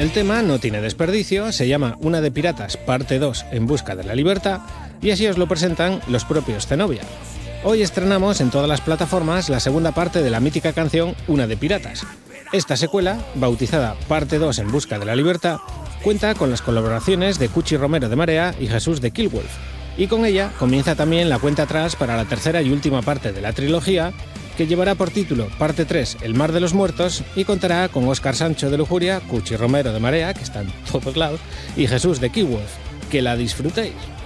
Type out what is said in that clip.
El tema no tiene desperdicio, se llama Una de Piratas, parte 2, En busca de la libertad, y así os lo presentan los propios Zenobia. Hoy estrenamos en todas las plataformas la segunda parte de la mítica canción Una de Piratas. Esta secuela, bautizada Parte 2 En busca de la libertad, cuenta con las colaboraciones de Cuchi Romero de Marea y Jesús de Killwolf, y con ella comienza también la cuenta atrás para la tercera y última parte de la trilogía, que llevará por título Parte 3, El mar de los muertos, y contará con Óscar Sancho de Lujuria, Cuchi Romero de Marea, que está en todos lados, y Jesús de Killwolf. Que la disfrutéis.